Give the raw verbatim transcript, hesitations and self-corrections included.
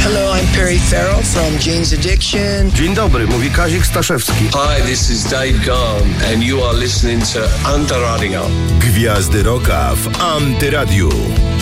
Hello, I'm Perry Farrell from Jane's Addiction. Dzień dobry, mówi Kazik Staszewski. Hi, this is Dave Gahan and you are listening to Antyradio. Gwiazdy Rocka w Antyradiu.